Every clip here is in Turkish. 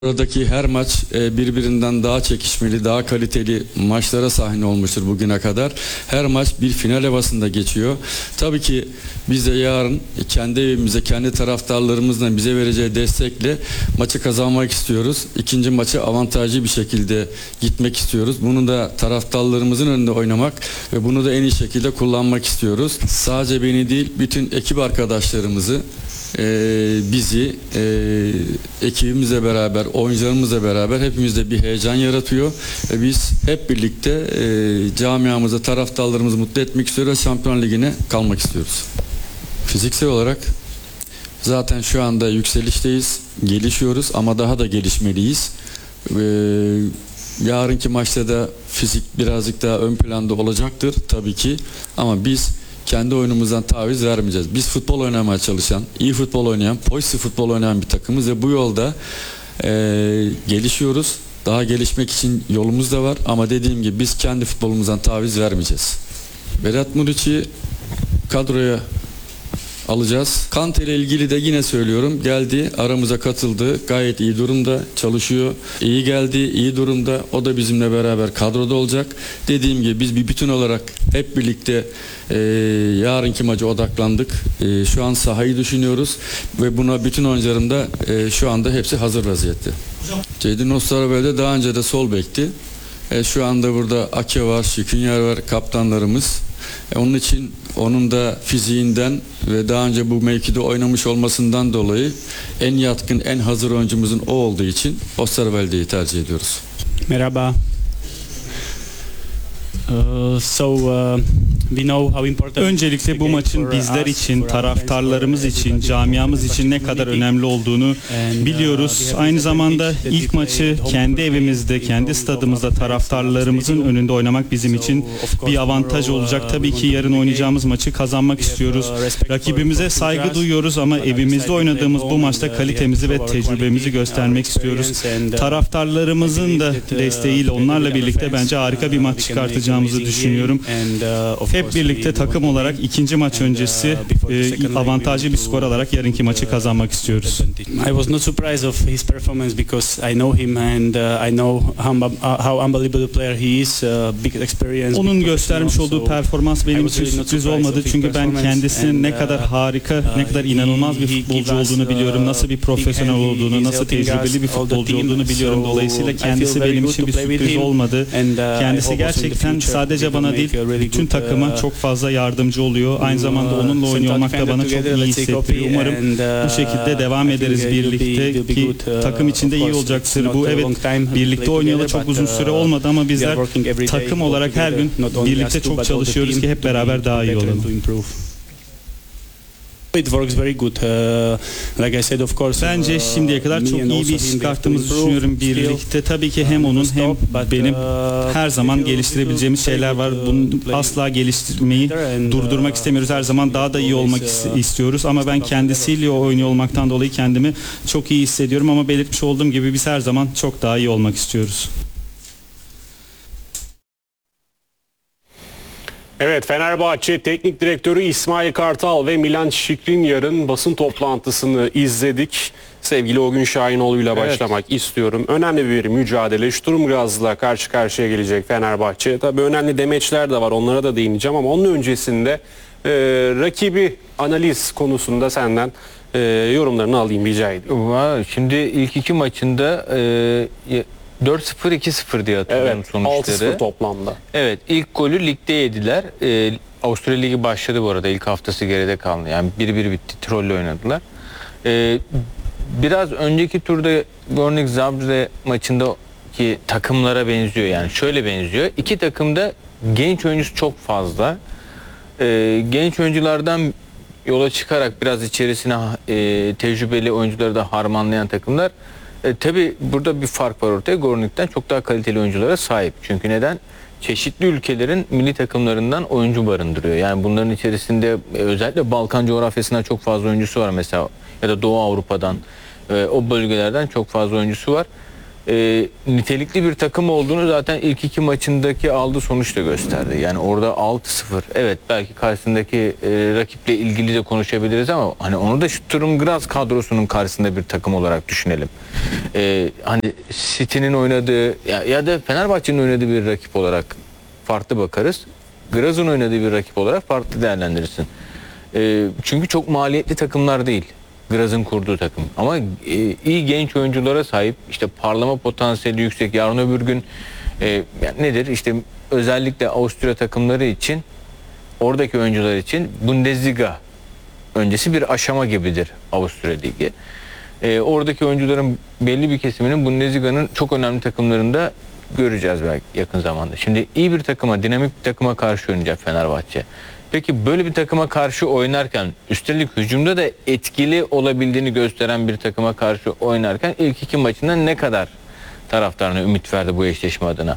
Buradaki her maç birbirinden daha çekişmeli, daha kaliteli maçlara sahne olmuştur bugüne kadar. Her maç bir final havasında geçiyor. Tabii ki biz de yarın kendi evimize, kendi taraftarlarımızla bize vereceği destekle maçı kazanmak istiyoruz. İkinci maçı avantajlı bir şekilde gitmek istiyoruz. Bunu da taraftarlarımızın önünde oynamak ve bunu da en iyi şekilde kullanmak istiyoruz. Sadece beni değil, bütün ekip arkadaşlarımızı, bizi ekibimizle beraber, oyuncularımızla beraber hepimizde bir heyecan yaratıyor. Biz hep birlikte camiamızı, taraftarlarımızı mutlu etmek istiyoruz. Şampiyon Ligi'ne kalmak istiyoruz. Fiziksel olarak zaten şu anda yükselişteyiz, gelişiyoruz ama daha da gelişmeliyiz. Yarınki maçta da fizik birazcık daha ön planda olacaktır tabii ki ama biz kendi oyunumuzdan taviz vermeyeceğiz. Biz futbol oynamaya çalışan, iyi futbol oynayan, pozitif futbol oynayan bir takımız ve bu yolda gelişiyoruz. Daha gelişmek için yolumuz da var ama dediğim gibi biz kendi futbolumuzdan taviz vermeyeceğiz. Vedat Muriç'i kadroya alacağız. Kante ile ilgili de yine söylüyorum. Geldi, aramıza katıldı. Gayet iyi durumda, çalışıyor. İyi geldi, iyi durumda. O da bizimle beraber kadroda olacak. Dediğim gibi biz bir bütün olarak hep birlikte yarınki maça odaklandık. Şu an sahayı düşünüyoruz ve buna bütün oyuncularım da şu anda hepsi hazır vaziyette. Ceydin Osterwolde daha önce de sol bekti. Şu anda burada Ake var, Şikünyar var, kaptanlarımız. Onun için onun da fiziğinden ve daha önce bu mevkide oynamış olmasından dolayı en yatkın, en hazır oyuncumuzun o olduğu için Osterwolde'yi tercih ediyoruz. Merhaba. Öncelikle bu maçın bizler için, taraftarlarımız için, camiamız için ne kadar önemli olduğunu biliyoruz. Aynı zamanda ilk maçı kendi evimizde, kendi stadımızda taraftarlarımızın önünde oynamak bizim için bir avantaj olacak. Tabii ki yarın oynayacağımız maçı kazanmak istiyoruz. Rakibimize saygı duyuyoruz ama evimizde oynadığımız bu maçta kalitemizi ve tecrübemizi göstermek istiyoruz. Taraftarlarımızın da desteğiyle onlarla birlikte bence harika bir maç çıkartacağımızı düşünüyorum. Hep birlikte takım olarak ikinci maç öncesi avantajlı bir skor alarak yarınki maçı kazanmak istiyoruz. I was not surprised of his performance because I know him and I know how unbelievable player he is. Big experience. Onun göstermiş olduğu performans benim için sürpriz olmadı çünkü ben kendisinin ne kadar harika, ne kadar inanılmaz bir futbolcu olduğunu biliyorum. Nasıl bir profesyonel olduğunu, nasıl tecrübeli bir futbolcu olduğunu biliyorum. Dolayısıyla kendisi benim için bir sürpriz olmadı. Kendisi gerçekten sadece bana değil, bütün takıma çok fazla yardımcı oluyor. Aynı zamanda onunla oynuyor olmak da bana çok iyi hissettiriyor. Umarım bu şekilde devam ederiz birlikte ki takım içinde iyi olacaktır. Bu evet, birlikte oynayalı çok uzun süre olmadı ama bizler takım olarak her gün birlikte çok çalışıyoruz ki hep beraber daha iyi olalım. It works very good. Like I said, of course. Bence şimdiye kadar çok iyi bir iş çıkarttığımızı düşünüyorum birlikte. Tabii ki hem onun hem benim her zaman geliştirebileceğimiz şeyler var. Bunu asla geliştirmeyi durdurmak istemiyoruz. Her zaman daha da iyi olmak istiyoruz. Ama ben kendisiyle oynuyor olmaktan dolayı kendimi çok iyi hissediyorum. Ama belirtmiş olduğum gibi biz her zaman çok daha iyi olmak istiyoruz. Evet, Fenerbahçe Teknik Direktörü İsmail Kartal ve Milan Skriniar'ın basın toplantısını izledik. Sevgili Ogün Şahinoğlu ile başlamak istiyorum. Önemli bir mücadele. Sturm Graz'la karşı karşıya gelecek Fenerbahçe. Tabii önemli demeçler de var, onlara da değineceğim ama onun öncesinde rakibi analiz konusunda senden yorumlarını alayım rica ediyorum. Şimdi ilk iki maçında 4-0, 2-0 diye hatırlıyorum sonuçları. 6-0 toplamda. Evet, ilk golü ligde yediler. Avusturya Ligi başladı bu arada. İlk haftası geride kaldı. Yani 1-1 bitti. Troll'le oynadılar. Biraz önceki turda Gornik Zabrze maçındaki takımlara benziyor. Yani şöyle benziyor. İki takımda genç oyuncusu çok fazla. Genç oyunculardan yola çıkarak biraz içerisine tecrübeli oyuncuları da harmanlayan takımlar. Tabii burada bir fark var ortaya. Gornik'ten çok daha kaliteli oyunculara sahip. Çünkü neden? Çeşitli ülkelerin milli takımlarından oyuncu barındırıyor. Yani bunların içerisinde özellikle Balkan coğrafyasından çok fazla oyuncusu var mesela. Ya da Doğu Avrupa'dan, o bölgelerden çok fazla oyuncusu var. nitelikli bir takım olduğunu zaten ilk iki maçındaki aldığı sonuç da gösterdi. Yani orada 6-0. Evet, belki karşısındaki rakiple ilgili de konuşabiliriz ama hani onu da Sturm Graz kadrosunun karşısında bir takım olarak düşünelim. Hani City'nin oynadığı ya da Fenerbahçe'nin oynadığı bir rakip olarak farklı bakarız. Graz'ın oynadığı bir rakip olarak farklı değerlendirirsin. Çünkü çok maliyetli takımlar değil Graz'ın kurduğu takım. Ama iyi genç oyunculara sahip, işte parlama potansiyeli yüksek. Yarın öbür gün yani nedir? İşte özellikle Avusturya takımları için, oradaki oyuncular için Bundesliga öncesi bir aşama gibidir Avusturya Ligi. Oradaki oyuncuların belli bir kesiminin Bundesliga'nın çok önemli takımlarında göreceğiz belki yakın zamanda. Şimdi iyi bir takıma, dinamik bir takıma karşı oynayacak Fenerbahçe. Peki böyle bir takıma karşı oynarken, üstelik hücumda da etkili olabildiğini gösteren bir takıma karşı oynarken ilk iki maçında ne kadar taraftarına ümit verdi bu eşleşme adına?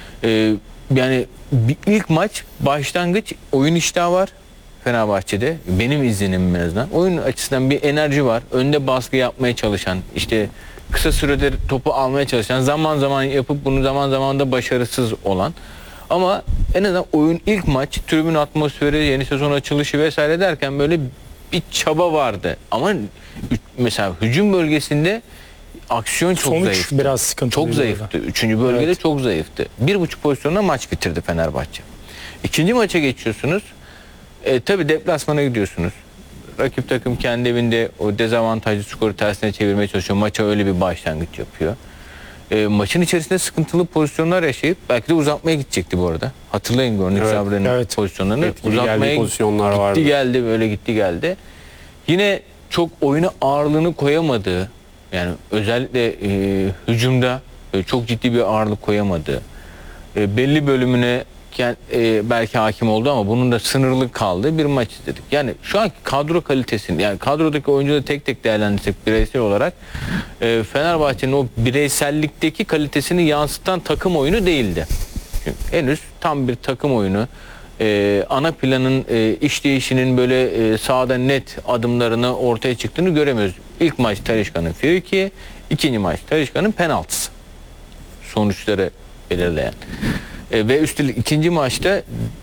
Yani ilk maç başlangıç, oyun iştahı var Fenerbahçe'de. Benim izlenimim en azından. Oyun açısından bir enerji var. Önde baskı yapmaya çalışan, işte kısa sürede topu almaya çalışan, zaman zaman yapıp bunu zaman zaman da başarısız olan. Ama en azından oyun ilk maç, tribün atmosferi, yeni sezon açılışı vesaire derken böyle bir çaba vardı. Ama mesela hücum bölgesinde aksiyon çok Sonuç zayıftı. biraz sıkıntılı. Çok zayıftı. Üçüncü bölgede Evet. çok zayıftı. 1,5 pozisyonla maç bitirdi Fenerbahçe. İkinci maça geçiyorsunuz. Tabii deplasmana gidiyorsunuz. Rakip takım kendi evinde o dezavantajlı skoru tersine çevirmeye çalışıyor. Maça öyle bir başlangıç yapıyor. Maçın içerisinde sıkıntılı pozisyonlar yaşayıp belki de uzatmaya gidecekti bu arada. Hatırlayın Gornik Evet, Zabre'nin evet. pozisyonlarını. Etkili Uzatmaya geldiği pozisyonlar vardı. gitti geldi, böyle gitti geldi. Yine çok oyuna ağırlığını koyamadığı, yani özellikle hücumda çok ciddi bir ağırlık koyamadığı, belli bölümüne belki hakim oldu ama bunun da sınırlı kaldığı bir maç izledik. Yani şu anki kadro kalitesini, yani kadrodaki oyuncuları tek tek değerlendirsek bireysel olarak Fenerbahçe'nin o bireysellikteki kalitesini yansıtan takım oyunu değildi. Çünkü henüz tam bir takım oyunu, ana planın işleyişinin böyle sahada net adımlarını ortaya çıktığını göremiyoruz. İlk maç Talisca'nın friki, ikinci maç Talisca'nın penaltısı. Sonuçları belirleyen. Ve üstelik ikinci maçta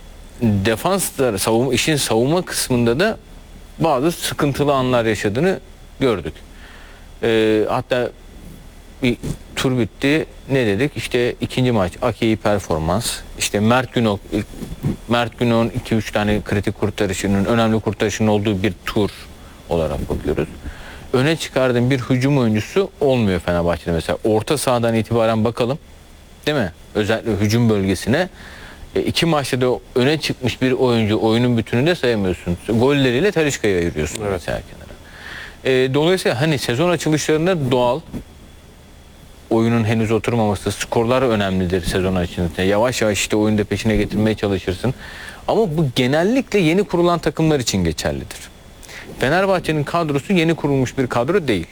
defanslar, işin savunma kısmında da bazı sıkıntılı anlar yaşadığını gördük. Hatta bir tur bitti. Ne dedik? İşte ikinci maç Ake'yi performans. İşte Mert Günok'un 2-3 tane kritik kurtarışının, önemli kurtarışının olduğu bir tur olarak bakıyoruz. Öne çıkardığım bir hücum oyuncusu olmuyor Fenerbahçe'de mesela. Orta sahadan itibaren bakalım. Değil mi? Özellikle hücum bölgesine. İki maçta da öne çıkmış bir oyuncu oyunun bütününde sayamıyorsun. Golleriyle Talisca'yı ayırıyorsun mesela kenara. Dolayısıyla hani sezon açılışlarında doğal, oyunun henüz oturmaması, skorlar önemlidir sezon açılışında. Yavaş yavaş işte oyunu da peşine getirmeye çalışırsın. Ama bu genellikle yeni kurulan takımlar için geçerlidir. Fenerbahçe'nin kadrosu yeni kurulmuş bir kadro değil.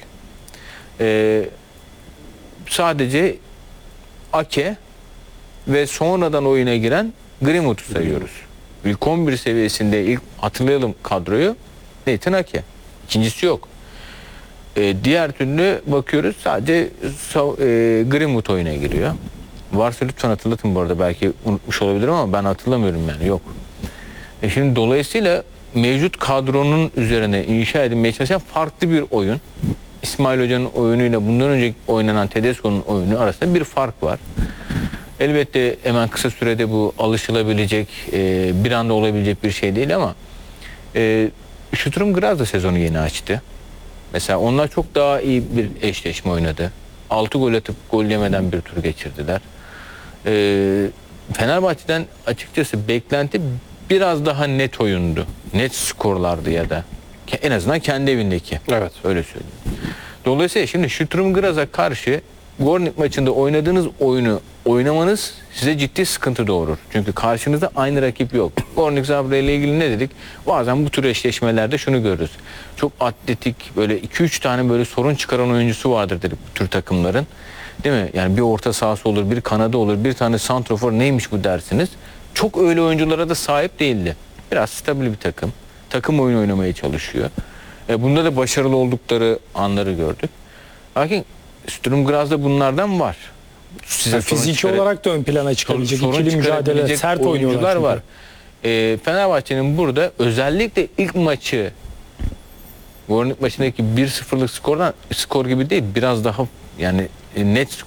Sadece Ake ve sonradan oyuna giren Greenwood'u sayıyoruz. İlk 11 seviyesinde ilk hatırlayalım kadroyu, Nathan Ake. İkincisi yok. Diğer türlü bakıyoruz sadece Greenwood oyuna giriyor. Varsa lütfen hatırlatın bu arada, belki unutmuş olabilirim ama ben hatırlamıyorum yani, yok. Şimdi dolayısıyla mevcut kadronun üzerine inşa edilmeye çalışan farklı bir oyun. İsmail Hoca'nın oyunuyla bundan önce oynanan Tedesco'nun oyunu arasında bir fark var. Elbette hemen kısa sürede bu alışılabilecek, bir anda olabilecek bir şey değil ama Sturm Graz da sezonu yeni açtı. Mesela onlar çok daha iyi bir eşleşme oynadı. 6 gol atıp gol yemeden bir tur geçirdiler. Fenerbahçe'den açıkçası beklenti biraz daha net oyundu. Net skorlardı ya da. En azından kendi evindeki. Evet. Öyle söyleyeyim. Dolayısıyla şimdi Sturm Graz'a karşı Gornik maçında oynadığınız oyunu oynamanız size ciddi sıkıntı doğurur. Çünkü karşınızda aynı rakip yok. Gornik Zabre ile ilgili ne dedik? Bazen bu tür eşleşmelerde şunu görürüz. Çok atletik, böyle 2-3 tane böyle sorun çıkaran oyuncusu vardır dedik bu tür takımların. Değil mi? Yani bir orta sahası olur, bir kanadı olur, bir tane santrofor, neymiş bu dersiniz. Çok öyle oyunculara da sahip değildi. Biraz stabil bir takım. Takım oyunu oynamaya çalışıyor. Bunda da başarılı oldukları anları gördük. Lakin Sturm Graz'da bunlardan var. Size sorun Fiziki çıkarı- olarak da ön plana çıkabilecek sorun ikili mücadele, çıkarabilecek sert oynuyorlar çünkü. var. Fenerbahçe'nin burada özellikle ilk maçı Vornik maçındaki 1-0'lık skor gibi değil, biraz daha yani net